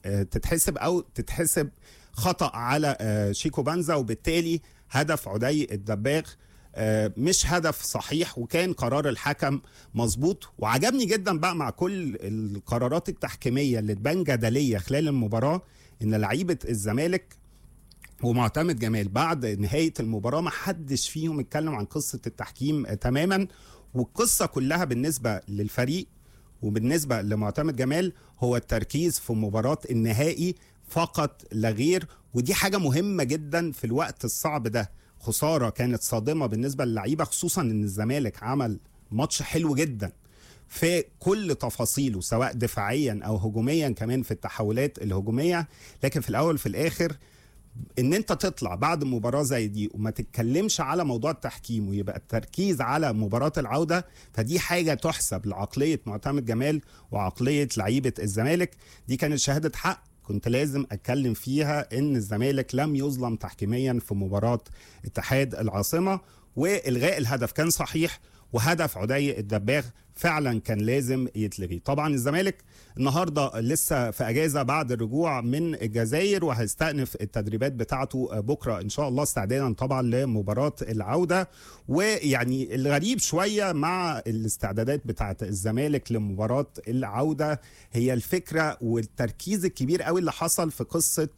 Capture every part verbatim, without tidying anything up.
تتحسب او تتحسب خطأ على شيكو بنزا، وبالتالي هدف عدي الدباغ مش هدف صحيح، وكان قرار الحكم مظبوط. وعجبني جدا بقى مع كل القرارات التحكيمية اللي تبان جدلية خلال المباراة ان لعيبة الزمالك ومعتمد جمال بعد نهاية المباراة ما حدش فيهم اتكلم عن قصة التحكيم تماما، والقصة كلها بالنسبة للفريق وبالنسبة لمعتمد جمال هو التركيز في مباراة النهائي فقط لا غير. ودي حاجة مهمة جدا في الوقت الصعب ده. خسارة كانت صادمة بالنسبة للعيبة، خصوصا ان الزمالك عمل ماتش حلو جدا في كل تفاصيله سواء دفاعيا او هجوميا كمان في التحولات الهجومية. لكن في الاول في الاخر ان انت تطلع بعد مباراة زي دي وما تتكلمش على موضوع التحكيم ويبقى التركيز على مباراة العودة، فدي حاجة تحسب لعقلية معتمد جمال وعقلية لعيبة الزمالك. دي كانت شهادة حق كنت لازم اتكلم فيها ان الزمالك لم يظلم تحكيميا في مباراة اتحاد العاصمة، والغاء الهدف كان صحيح، وهدف عدي الدباغ فعلا كان لازم يتلغي. طبعا الزمالك النهارده لسه في اجازه بعد الرجوع من الجزائر، وهيستأنف التدريبات بتاعته بكره ان شاء الله استعدادا طبعا لمباراه العوده. ويعني الغريب شويه مع الاستعدادات بتاعه الزمالك لمباراه العوده هي الفكره والتركيز الكبير قوي اللي حصل في قصه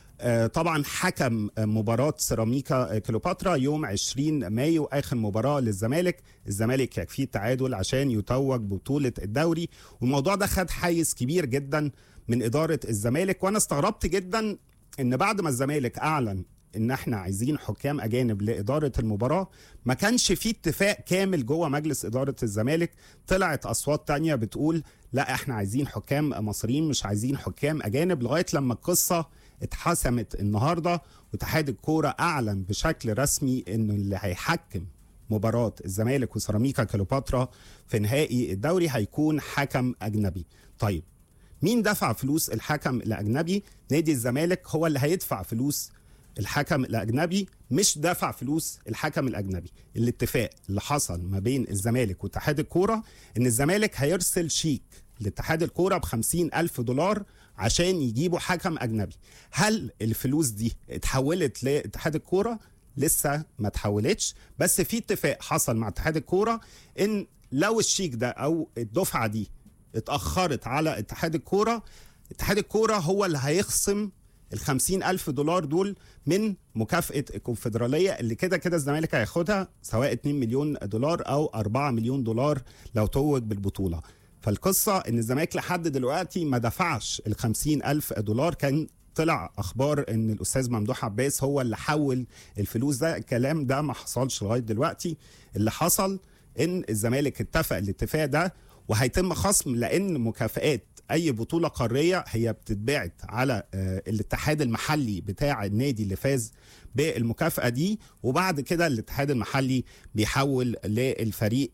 طبعا حكم مباراة سيراميكا كليوباترا يوم عشرين مايو، آخر مباراة للزمالك. الزمالك يكفيه التعادل عشان يتوج بطولة الدوري، والموضوع ده خد حيز كبير جدا من إدارة الزمالك. وأنا استغربت جدا إن بعد ما الزمالك أعلن إن احنا عايزين حكام أجانب لإدارة المباراة ما كانش فيه اتفاق كامل جوه مجلس إدارة الزمالك. طلعت أصوات تانية بتقول لا احنا عايزين حكام مصريين مش عايزين حكام أجانب، لغاية لما القصة اتحسمت النهارده واتحاد الكوره اعلن بشكل رسمي انه اللي هيحكم مباراه الزمالك وسيراميكا كليوباترا في نهائي الدوري هيكون حكم اجنبي. طيب مين دفع فلوس الحكم الاجنبي؟ نادي الزمالك هو اللي هيدفع فلوس الحكم الاجنبي، مش دفع فلوس الحكم الاجنبي. الاتفاق اللي حصل ما بين الزمالك واتحاد الكوره ان الزمالك هيرسل شيك لاتحاد الكوره بخمسين ألف دولار عشان يجيبوا حكم أجنبي. هل الفلوس دي اتحولت لاتحاد الكورة؟ لسه ما اتحولتش، بس في اتفاق حصل مع اتحاد الكورة ان لو الشيك ده او الدفعة دي اتأخرت على اتحاد الكورة، اتحاد الكورة هو اللي هيخصم الخمسين ألف دولار دول من مكافأة الكونفدرالية اللي كده كده الزمالك هياخدها، سواء اتنين مليون دولار أو أربعة مليون دولار لو توج بالبطولة. فالقصة ان الزمالك لحد دلوقتي ما دفعش الخمسين ألف دولار. كان طلع اخبار ان الاستاذ ممدوح عباس هو اللي حول الفلوس، ده الكلام ده ما حصلش لغاية دلوقتي. اللي حصل ان الزمالك اتفق الاتفاق ده وهيتم خصم، لان مكافآت اي بطولة قارية هي بتتبعت على الاتحاد المحلي بتاع النادي اللي فاز بالمكافأة دي، وبعد كده الاتحاد المحلي بيحول للفريق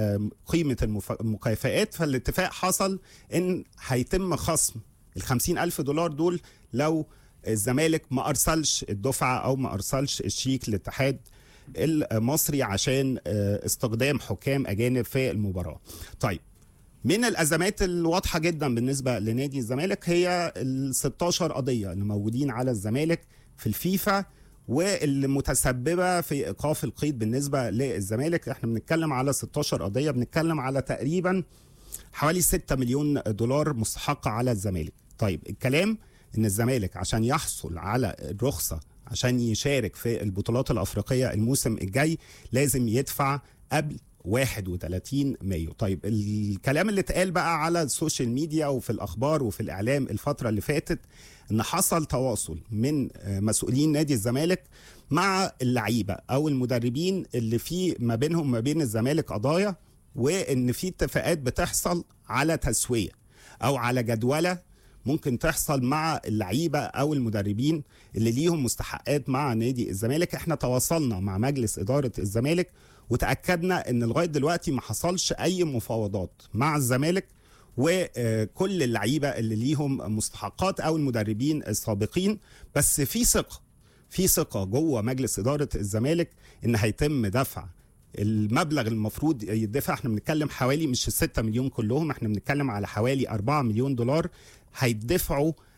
قيمة المكافآت. فالاتفاق حصل ان هيتم خصم الخمسين ألف دولار دول لو الزمالك ما أرسلش الدفعة أو ما أرسلش الشيك للاتحاد المصري عشان استخدام حكام أجانب في المباراة. طيب من الأزمات الواضحة جدا بالنسبة لنادي الزمالك هي ال ستاشر قضية اللي موجودين على الزمالك في الفيفا واللي متسببة في إيقاف القيد بالنسبة للزمالك. احنا بنتكلم على ستاشر قضية، بنتكلم على تقريبا حوالي ستة مليون دولار مستحقة على الزمالك. طيب الكلام ان الزمالك عشان يحصل على الرخصة عشان يشارك في البطولات الأفريقية الموسم الجاي لازم يدفع قبل واحد وثلاثين مايو. طيب الكلام اللي اتقال بقى على السوشيال ميديا وفي الأخبار وفي الإعلام الفترة اللي فاتت ان حصل تواصل من مسؤولين نادي الزمالك مع اللعيبة او المدربين اللي في ما بينهم ما بين الزمالك قضايا، وان في اتفاقات بتحصل على تسوية او على جدولة ممكن تحصل مع اللعيبة او المدربين اللي ليهم مستحقات مع نادي الزمالك. احنا تواصلنا مع مجلس إدارة الزمالك وتأكدنا ان لغاية دلوقتي ما حصلش اي مفاوضات مع الزمالك وكل اللعيبة اللي ليهم مستحقات او المدربين السابقين، بس في ثقة في ثقة جوه مجلس إدارة الزمالك ان هيتم دفع المبلغ المفروض يدفع. احنا بنتكلم حوالي مش الستة مليون كلهم، احنا بنتكلم على حوالي أربعة مليون دولار هيدفعوا